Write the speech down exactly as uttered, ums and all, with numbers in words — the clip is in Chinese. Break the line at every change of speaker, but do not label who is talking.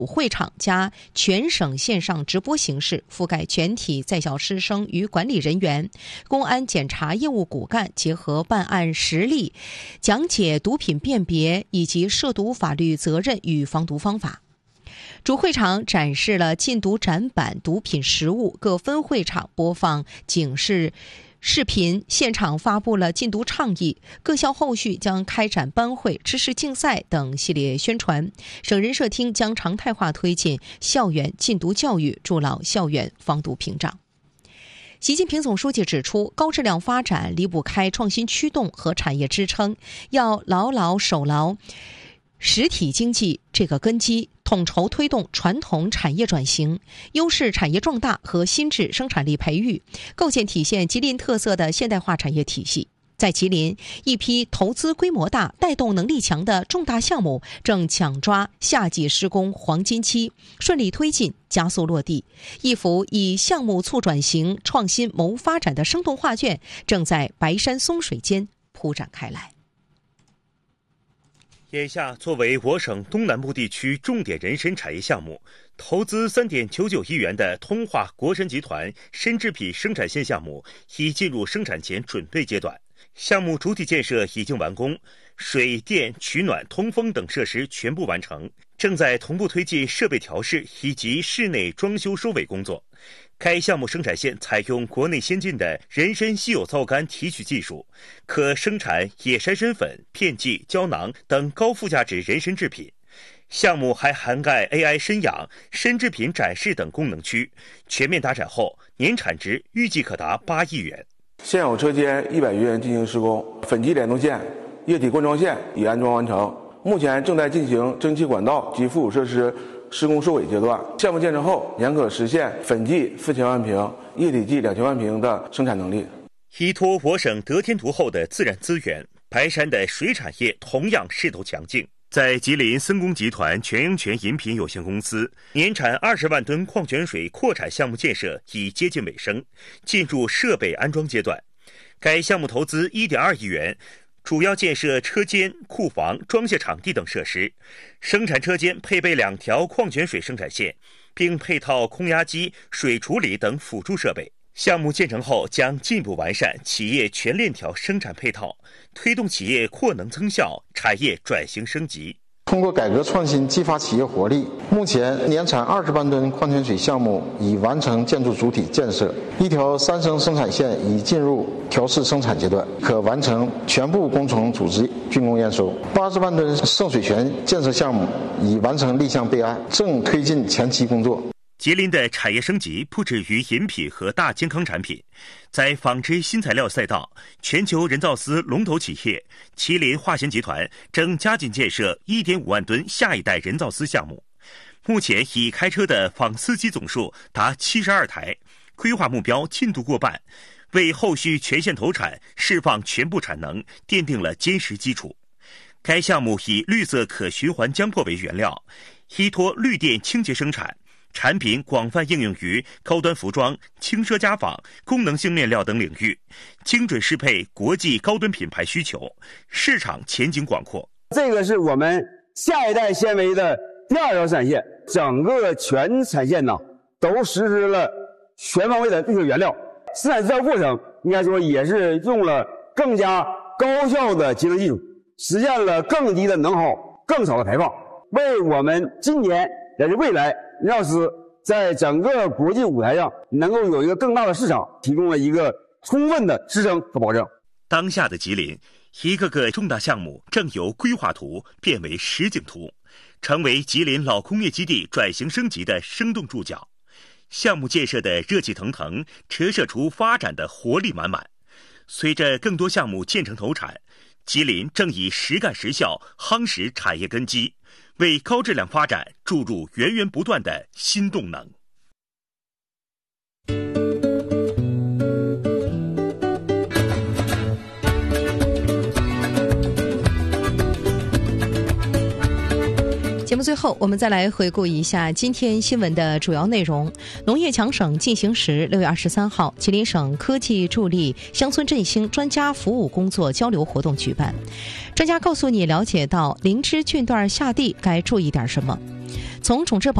会场加全省线上直播形式，覆盖全体在校师生与管理人员。公安检察业务骨干结合办案实例，讲解毒品辨别以及涉毒法律责任与防毒方法。主会场展示了禁毒展板、毒品实物，各分会场播放警示视频，现场发布了禁毒倡议。各校后续将开展班会、知识竞赛等系列宣传。省人社厅将常态化推进校园禁毒教育，筑牢校园防毒屏障。习近平总书记指出，高质量发展离不开创新驱动和产业支撑，要牢牢守牢实体经济这个根基，统筹推动传统产业转型、优势产业壮大和新质生产力培育，构建体现吉林特色的现代化产业体系。在吉林，一批投资规模大、带动能力强的重大项目正抢抓夏季施工黄金期，顺利推进、加速落地。一幅以项目促转型、创新谋发展的生动画卷正在白山松水间铺展开来。
眼下，作为我省东南部地区重点人参产业项目，投资 三点九九亿元的通化国参集团参制品生产线项目已进入生产前准备阶段，项目主体建设已经完工，水电、取暖、通风等设施全部完成，正在同步推进设备调试以及室内装修收尾工作。该项目生产线采用国内先进的人参稀有皂苷提取技术，可生产野山参粉、片剂、胶囊等高附加值人参制品。项目还涵盖 A I 参养、参制品展示等功能区，全面达展后，年产值预计可达八亿元。
现有车间一百余人进行施工，粉剂联动线、液体灌装线已安装完成，目前正在进行蒸汽管道及附属设施施工收尾阶段。项目建成后，年可实现粉剂四千万瓶、液体剂两千万瓶的生产能力。
依托我省得天独厚的自然资源，白山的水产业同样势头强劲。在吉林森工集团全阳泉饮品有限公司，年产二十万吨矿泉水扩产项目建设已接近尾声，进入设备安装阶段。该项目投资 一点二亿元，主要建设车间、库房、装卸场地等设施。生产车间配备两条矿泉水生产线，并配套空压机、水处理等辅助设备。项目建成后，将进一步完善企业全链条生产配套，推动企业扩能增效、产业转型升级。
通过改革创新激发企业活力，目前年产二十万吨矿泉水项目已完成建筑主体建设，一条三升生产线已进入调试生产阶段，可完成全部工程组织竣工验收。八十万吨圣水泉建设项目已完成立项备案，正推进前期工作。
吉林的产业升级不止于饮品和大健康产品，在纺织新材料赛道，全球人造丝龙头企业麒麟化纤集团正加紧建设 一点五万吨下一代人造丝项目。目前已开车的纺丝机总数达七十二台，规划目标进度过半，为后续全线投产、释放全部产能奠定了坚实基础。该项目以绿色可循环浆粕为原料，依托绿电清洁生产，产品广泛应用于高端服装、轻奢家纺、功能性面料等领域，精准适配国际高端品牌需求，市场前景广阔。
这个是我们下一代纤维的第二条产线，整个全产线呢都实施了全方位的绿色原料，生产制造过程应该说也是用了更加高效的节能技术，实现了更低的能耗、更少的排放，为我们今年乃至未来人造丝在整个国际舞台上能够有一个更大的市场提供了一个充分的支撑和保证。
当下的吉林，一个个重大项目正由规划图变为实景图，成为吉林老工业基地转型升级的生动注脚。项目建设的热气腾腾，折射出发展的活力满满。随着更多项目建成投产，吉林正以实干实效夯实产业根基，为高质量发展注入源源不断的新动能。
节目最后，我们再来回顾一下今天新闻的主要内容。农业强省进行时，六月二十三号，吉林省科技助力乡村振兴专家服务工作交流活动举办。专家告诉你了解到灵芝菌段下地该注意点什么。 从种质保